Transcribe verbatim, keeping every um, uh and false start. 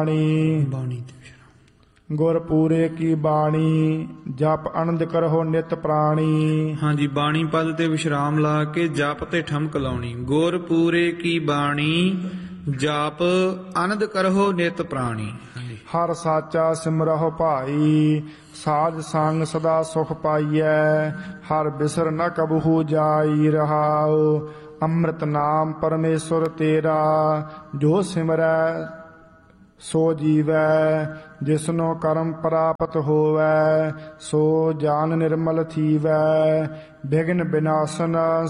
ਬਾਣੀ ਤੇ ਵਿਸ਼ਰਾਮ। ਗੁਰ ਪੂਰੇ ਕੀ ਬਾਣੀ ਜਪ ਆਨੰਦ ਕਰੋ ਨਿਤ ਪ੍ਰਾਣੀ। ਹਾਂਜੀ, ਬਾਣੀ ਪਦ ਤੇ ਵਿਸ਼ਰਾਮ ਲਾ ਕੇ ਜਪ ਤੇ ਠਮਕ ਲਾਉਣੀ। ਗੁਰ ਪੂਰੇ ਕੀ ਬਾਣੀ ਜਾਪ ਆਨੰਦ ਕਰੋ ਨਿਤ ਪ੍ਰਾਣੀ। ਹਰ ਸਾਚਾ ਸਿਮਰਹੁ ਭਾਈ ਸਾਜ ਸੰਗ ਸਦਾ ਸੁਖ ਪਾਈਐ। ਹਰ ਬਿਸਰ ਨ ਕਬਹੂ ਜਾਈ ਰਹਾਉ ਅੰਮ੍ਰਿਤ ਨਾਮ ਪਰਮੇਸ਼ਵਰ ਤੇਰਾ। ਜੋ ਸਿਮਰੈ ਸੋ ਜੀਵੈ ਜਿਸਨੋ ਕਰਮ ਪ੍ਰਾਪਤ ਹੋਵੈ। ਸੋ ਜਾਨ ਨਿਰਮਲ ਥੀਵੈ ਬਿਘਨ ਬਿਨਾਸਨ